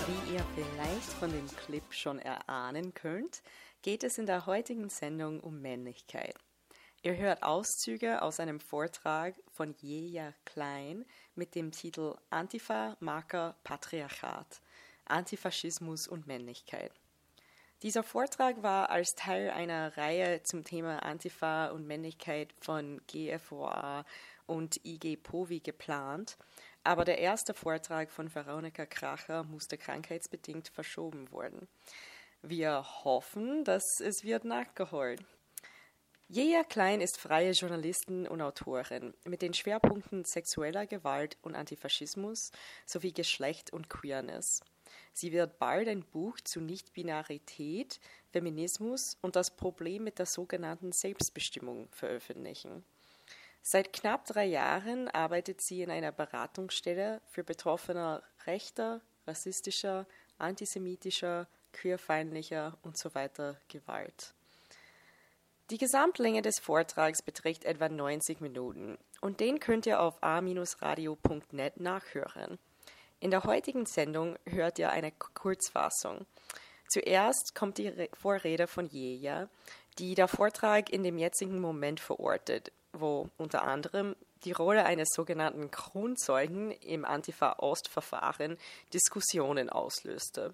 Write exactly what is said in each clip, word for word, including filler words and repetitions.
Wie ihr vielleicht von dem Clip schon erahnen könnt, geht es in der heutigen Sendung um Männlichkeit. Ihr hört Auszüge aus einem Vortrag von Jeja Klein mit dem Titel Antifa, Marker, Patriarchat, Antifaschismus und Männlichkeit. Dieser Vortrag war als Teil einer Reihe zum Thema Antifa und Männlichkeit von G F O A und I G P O V I geplant, aber der erste Vortrag von Veronika Kracher musste krankheitsbedingt verschoben werden. Wir hoffen, dass es wird nachgeholt. Jeja Klein ist freie Journalistin und Autorin mit den Schwerpunkten sexueller Gewalt und Antifaschismus sowie Geschlecht und Queerness. Sie wird bald ein Buch zu Nichtbinarität, Feminismus und das Problem mit der sogenannten Selbstbestimmung veröffentlichen. Seit knapp drei Jahren arbeitet sie in einer Beratungsstelle für Betroffene rechter, rassistischer, antisemitischer, queerfeindlicher und so weiter Gewalt. Die Gesamtlänge des Vortrags beträgt etwa neunzig Minuten und den könnt ihr auf a radio punkt net nachhören. In der heutigen Sendung hört ihr eine Kurzfassung. Zuerst kommt die Vorrede von Jeja, die der Vortrag in dem jetzigen Moment verortet, wo unter anderem die Rolle eines sogenannten Kronzeugen im Antifa-Ost-Verfahren Diskussionen auslöste.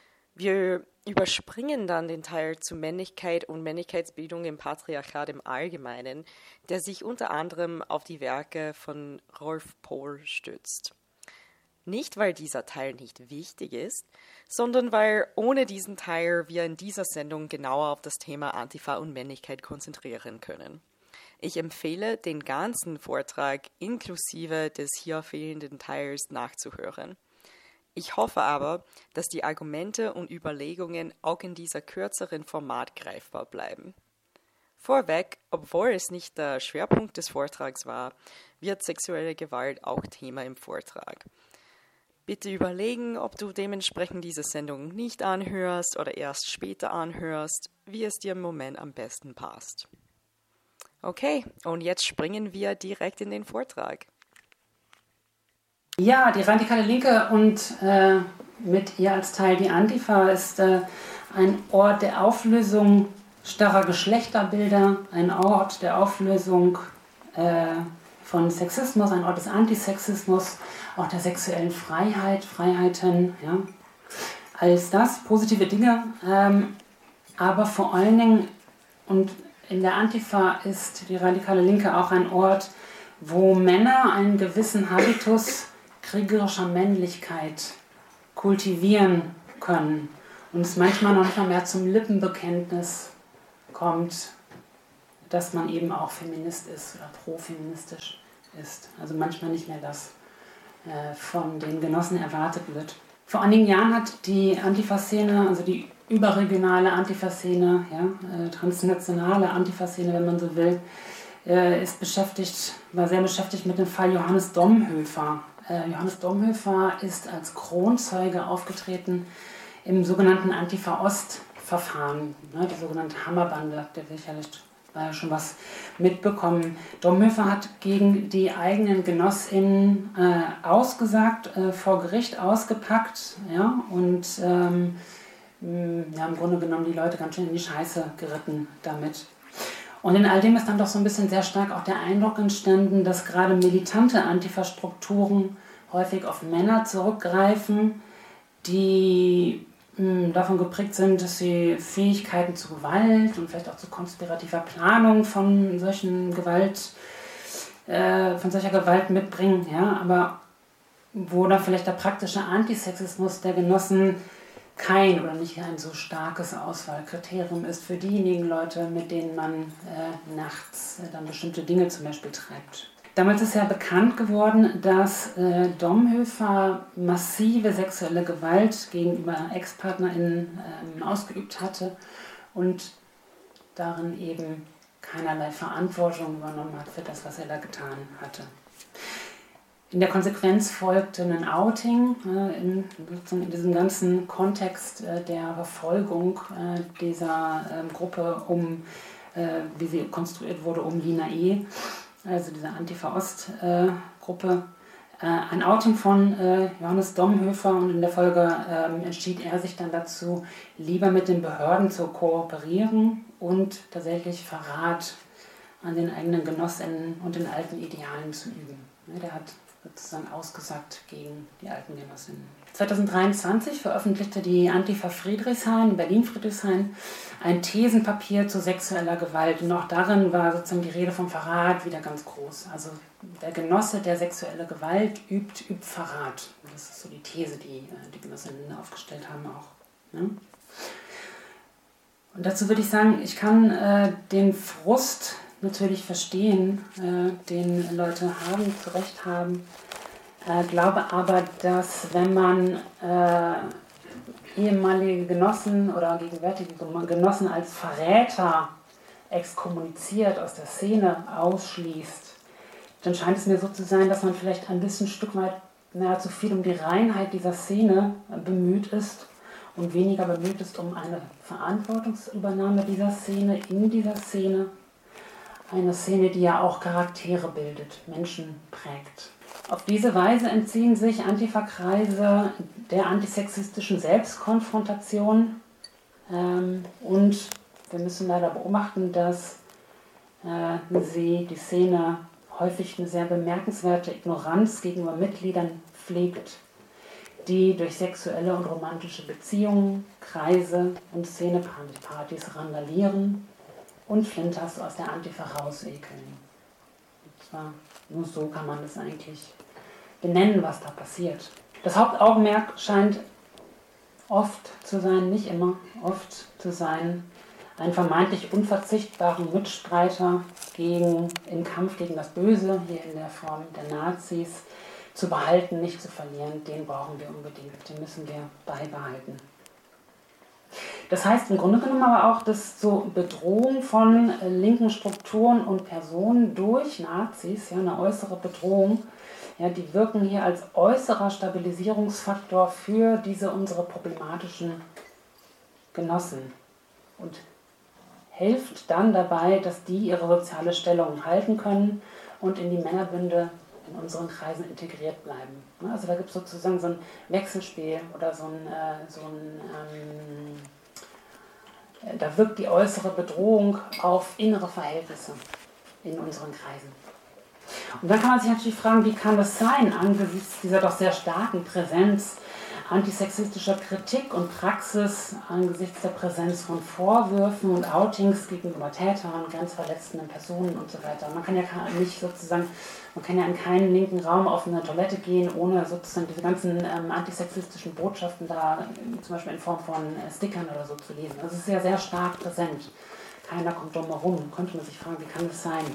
Wir überspringen dann den Teil zu Männlichkeit und Männlichkeitsbildung im Patriarchat im Allgemeinen, der sich unter anderem auf die Werke von Rolf Pohl stützt. Nicht, weil dieser Teil nicht wichtig ist, sondern weil ohne diesen Teil wir in dieser Sendung genauer auf das Thema Antifa und Männlichkeit konzentrieren können. Ich empfehle, den ganzen Vortrag inklusive des hier fehlenden Teils nachzuhören. Ich hoffe aber, dass die Argumente und Überlegungen auch in dieser kürzeren Format greifbar bleiben. Vorweg, obwohl es nicht der Schwerpunkt des Vortrags war, wird sexuelle Gewalt auch Thema im Vortrag. Bitte überlegen, ob du dementsprechend diese Sendung nicht anhörst oder erst später anhörst, wie es dir im Moment am besten passt. Okay, und jetzt springen wir direkt in den Vortrag. Ja, die radikale Linke und äh, mit ihr als Teil die Antifa ist äh, ein Ort der Auflösung starrer Geschlechterbilder, ein Ort der Auflösung äh, von Sexismus, ein Ort des Antisexismus, auch der sexuellen Freiheit, Freiheiten, ja, alles das, positive Dinge, ähm, aber vor allen Dingen, und in der Antifa ist die radikale Linke auch ein Ort, wo Männer einen gewissen Habitus kriegerischer Männlichkeit kultivieren können und es manchmal noch nicht mal mehr zum Lippenbekenntnis kommt, dass man eben auch Feminist ist oder profeministisch ist. Also manchmal nicht mehr das äh, von den Genossen erwartet wird. Vor einigen Jahren hat die Antifa-Szene, also die überregionale Antifa-Szene, ja, äh, transnationale Antifa-Szene, wenn man so will, äh, ist beschäftigt, war sehr beschäftigt mit dem Fall Johannes Domhöfer. Äh, Johannes Domhöfer ist als Kronzeuge aufgetreten im sogenannten Antifa-Ost-Verfahren, ne, die sogenannte Hammerbande, der sicherlich äh, schon was mitbekommen. Domhöfer hat gegen die eigenen GenossInnen äh, ausgesagt, äh, vor Gericht ausgepackt, ja, und ähm, ja, im Grunde genommen die Leute ganz schön in die Scheiße geritten damit. Und in all dem ist dann doch so ein bisschen sehr stark auch der Eindruck entstanden, dass gerade militante Antifa-Strukturen häufig auf Männer zurückgreifen, die mh, davon geprägt sind, dass sie Fähigkeiten zu Gewalt und vielleicht auch zu konspirativer Planung von solchen Gewalt, äh, von solcher Gewalt mitbringen, ja, aber wo dann vielleicht der praktische Antisexismus der Genossen kein oder nicht ein so starkes Auswahlkriterium ist für diejenigen Leute, mit denen man äh, nachts äh, dann bestimmte Dinge zum Beispiel treibt. Damals ist ja bekannt geworden, dass äh, Domhöfer massive sexuelle Gewalt gegenüber Ex-PartnerInnen äh, ausgeübt hatte und darin eben keinerlei Verantwortung übernommen hat für das, was er da getan hatte. In der Konsequenz folgte ein Outing äh, in, in diesem ganzen Kontext äh, der Verfolgung äh, dieser äh, Gruppe um, äh, wie sie konstruiert wurde, um Lina E., also diese Antifa-Ost-Gruppe, ein Outing von äh, Johannes Domhöfer, und in der Folge ähm, entschied er sich dann dazu, lieber mit den Behörden zu kooperieren und tatsächlich Verrat an den eigenen Genossinnen und den alten Idealen zu üben. Ja, der hat sozusagen ausgesagt gegen die alten Genossinnen. zwanzig dreiundzwanzig veröffentlichte die Antifa Friedrichshain, Berlin-Friedrichshain, ein Thesenpapier zu sexueller Gewalt. Und auch darin war sozusagen die Rede vom Verrat wieder ganz groß. Also der Genosse, der sexuelle Gewalt übt, übt Verrat. Das ist so die These, die die Genossinnen aufgestellt haben auch. Ne? Und dazu würde ich sagen, ich kann äh, den Frust natürlich verstehen, äh, den Leute haben, zu Recht haben. Äh, glaube aber, dass wenn man äh, ehemalige Genossen oder gegenwärtige Genossen als Verräter exkommuniziert, aus der Szene ausschließt, dann scheint es mir so zu sein, dass man vielleicht ein bisschen ein Stück weit naja, zu viel um die Reinheit dieser Szene bemüht ist und weniger bemüht ist um eine Verantwortungsübernahme dieser Szene, in dieser Szene. Eine Szene, die ja auch Charaktere bildet, Menschen prägt. Auf diese Weise entziehen sich Antifa-Kreise der antisexistischen Selbstkonfrontation ähm, und wir müssen leider beobachten, dass äh, sie die Szene häufig eine sehr bemerkenswerte Ignoranz gegenüber Mitgliedern pflegt, die durch sexuelle und romantische Beziehungen, Kreise und Szenepartys randalieren und Flinters aus der Antifa rausekeln. Und zwar nur so kann man das eigentlich benennen, was da passiert. Das Hauptaugenmerk scheint oft zu sein, nicht immer, oft zu sein, einen vermeintlich unverzichtbaren Mitstreiter gegen, im Kampf gegen das Böse, hier in der Form der Nazis, zu behalten, nicht zu verlieren. Den brauchen wir unbedingt, den müssen wir beibehalten. Das heißt im Grunde genommen aber auch, dass so Bedrohung von äh, linken Strukturen und Personen durch Nazis, ja, eine äußere Bedrohung, ja, die wirken hier als äußerer Stabilisierungsfaktor für diese unsere problematischen Genossen und hilft dann dabei, dass die ihre soziale Stellung halten können und in die Männerbünde in unseren Kreisen integriert bleiben. Also da gibt es sozusagen so ein Wechselspiel oder so ein, äh, so ein ähm, da wirkt die äußere Bedrohung auf innere Verhältnisse in unseren Kreisen. Und dann kann man sich natürlich fragen, wie kann das sein, angesichts dieser doch sehr starken Präsenz antisexistischer Kritik und Praxis, angesichts der Präsenz von Vorwürfen und Outings gegenüber Tätern, grenzverletzenden Personen und so weiter. Man kann ja nicht sozusagen, man kann ja in keinen linken Raum auf eine Toilette gehen, ohne sozusagen diese ganzen ähm, antisexistischen Botschaften da äh, zum Beispiel in Form von äh, Stickern oder so zu lesen. Das ist ja sehr stark präsent. Keiner kommt drum herum. Könnte man sich fragen, wie kann das sein?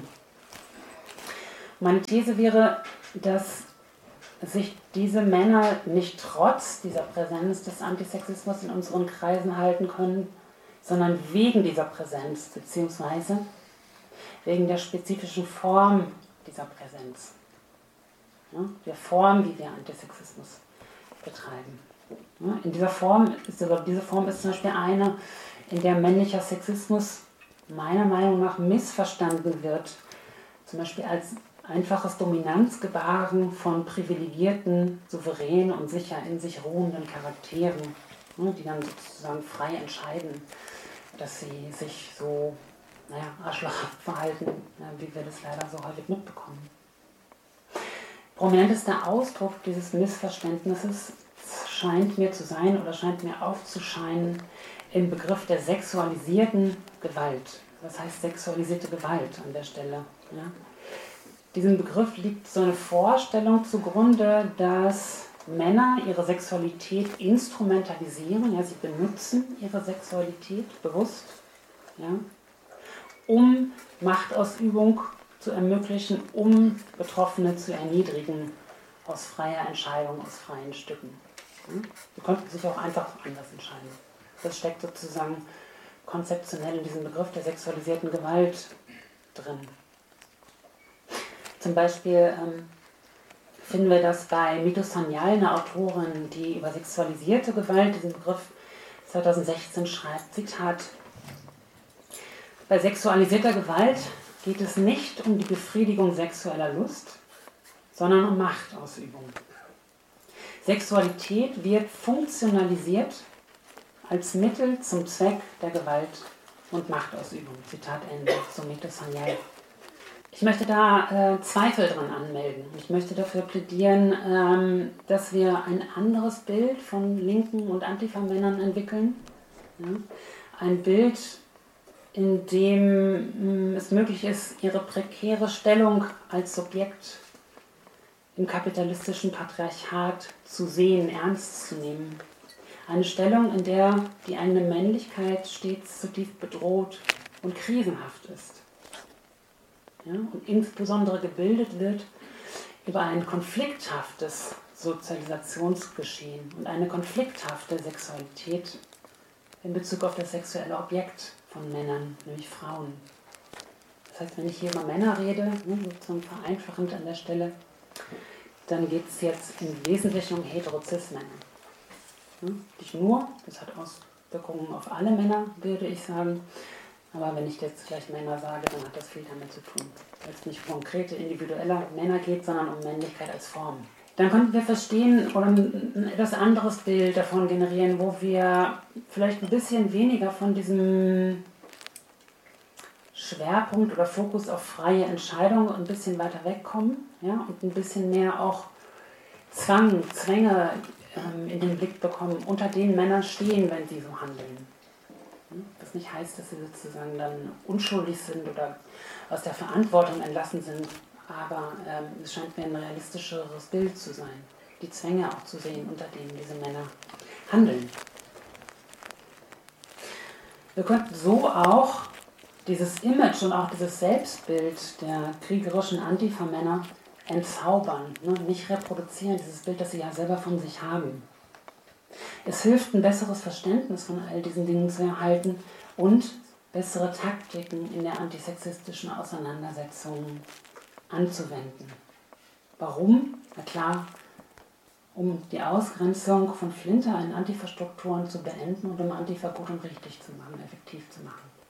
Meine These wäre, dass sich diese Männer nicht trotz dieser Präsenz des Antisexismus in unseren Kreisen halten können, sondern wegen dieser Präsenz, beziehungsweise wegen der spezifischen Form dieser Präsenz. Ja, der Form, wie wir Antisexismus betreiben. Ja, in dieser Form ist, diese Form ist zum Beispiel eine, in der männlicher Sexismus meiner Meinung nach missverstanden wird, zum Beispiel als einfaches Dominanzgebaren von privilegierten, souveränen und sicher in sich ruhenden Charakteren, die dann sozusagen frei entscheiden, dass sie sich so naja, arschlochhaft verhalten, wie wir das leider so häufig mitbekommen. Prominentester Ausdruck dieses Missverständnisses scheint mir zu sein oder scheint mir aufzuscheinen im Begriff der sexualisierten Gewalt. Das heißt sexualisierte Gewalt an der Stelle. Ja. Diesem Begriff liegt so eine Vorstellung zugrunde, dass Männer ihre Sexualität instrumentalisieren, ja, sie benutzen ihre Sexualität bewusst, ja, um Machtausübung zu ermöglichen, um Betroffene zu erniedrigen aus freier Entscheidung, aus freien Stücken. Ja. Sie konnten sich auch einfach anders entscheiden. Das steckt sozusagen konzeptionell in diesem Begriff der sexualisierten Gewalt drin. Zum Beispiel ähm, finden wir das bei Mito Sanyal, einer Autorin, die über sexualisierte Gewalt diesen Begriff zweitausendsechzehn schreibt, Zitat: Bei sexualisierter Gewalt geht es nicht um die Befriedigung sexueller Lust, sondern um Machtausübung. Sexualität wird funktionalisiert als Mittel zum Zweck der Gewalt und Machtausübung. Zitat Ende, Sumita Sanyal. Ich möchte da äh, Zweifel dran anmelden. Ich möchte dafür plädieren, ähm, dass wir ein anderes Bild von linken und Antifa-Männern entwickeln. Ja? Ein Bild, in dem mh, es möglich ist, ihre prekäre Stellung als Subjekt im kapitalistischen Patriarchat zu sehen, ernst zu nehmen. Eine Stellung, in der die eigene Männlichkeit stets zutiefst bedroht und krisenhaft ist. Ja, und insbesondere gebildet wird über ein konflikthaftes Sozialisationsgeschehen und eine konflikthafte Sexualität in Bezug auf das sexuelle Objekt von Männern, nämlich Frauen. Das heißt, wenn ich hier über Männer rede, ne, sozusagen vereinfachend an der Stelle, dann geht es jetzt im Wesentlichen um Hetero-Cis-Männer. Ja, nicht nur, das hat Auswirkungen auf alle Männer, würde ich sagen. Aber wenn ich jetzt gleich Männer sage, dann hat das viel damit zu tun. Weil es nicht um konkrete, individuelle Männer geht, sondern um Männlichkeit als Form. Dann konnten wir verstehen oder ein etwas anderes Bild davon generieren, wo wir vielleicht ein bisschen weniger von diesem Schwerpunkt oder Fokus auf freie Entscheidung ein bisschen weiter wegkommen, ja, und ein bisschen mehr auch Zwang, Zwänge ähm, in den Blick bekommen, unter denen Männer stehen, wenn sie so handeln. Was nicht heißt, dass sie sozusagen dann unschuldig sind oder aus der Verantwortung entlassen sind, aber ähm, es scheint mir ein realistischeres Bild zu sein, die Zwänge auch zu sehen, unter denen diese Männer handeln. Wir könnten so auch dieses Image und auch dieses Selbstbild der kriegerischen Antifa-Männer entzaubern, ne? Nicht reproduzieren, dieses Bild, das sie ja selber von sich haben. Es hilft, ein besseres Verständnis von all diesen Dingen zu erhalten und bessere Taktiken in der antisexistischen Auseinandersetzung anzuwenden. Warum? Na klar, um die Ausgrenzung von Flinter in Antifa-Strukturen zu beenden und um Antifa gut und richtig zu machen, effektiv zu machen.